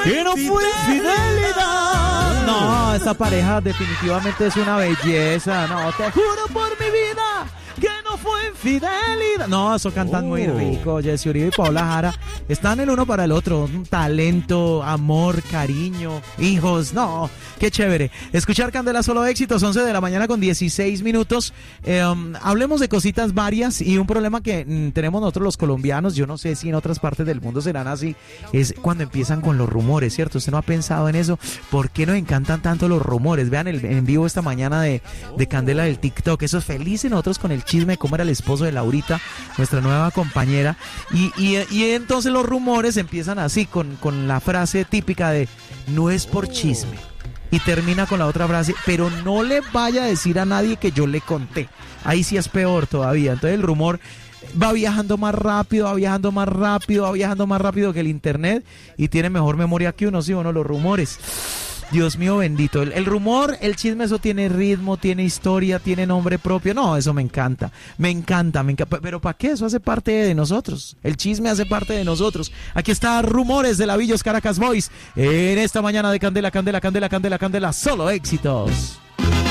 que no fue infidelidad. No, esa pareja definitivamente es una belleza. No, te juro por mi vida que no fue infidelidad. No, eso cantan muy rico. Jessy Uribe y Paola Jara están el uno para el otro. Un talento, amor, cariño, hijos. No, qué chévere. Escuchar Candela, solo éxitos, 11 de la mañana con 16 minutos. Hablemos de cositas varias y un problema que tenemos nosotros los colombianos, yo no sé si en otras partes del mundo serán así, es cuando empiezan con los rumores, ¿cierto? ¿Usted no ha pensado en eso? ¿Por qué nos encantan tanto los rumores? Vean el en vivo esta mañana de Candela del TikTok. Eso es felices nosotros con el chisme de cómo era el esposo de Laurita, nuestra nueva compañera. Y entonces los rumores empiezan así, con la frase típica de no es por chisme. Y termina con la otra frase, pero no le vaya a decir a nadie que yo le conté. Ahí sí es peor todavía. Entonces el rumor va viajando más rápido, va viajando más rápido, va viajando más rápido que el internet y tiene mejor memoria que uno, ¿sí o no? Los rumores. Dios mío bendito. El rumor, el chisme, eso tiene ritmo, tiene historia, tiene nombre propio. No, eso me encanta. Me encanta. Pero ¿para qué? Eso hace parte de nosotros. El chisme hace parte de nosotros. Aquí está Rumores de la Villos Caracas Boys. En esta mañana de Candela, Candela, Candela, Candela, Candela. Solo éxitos.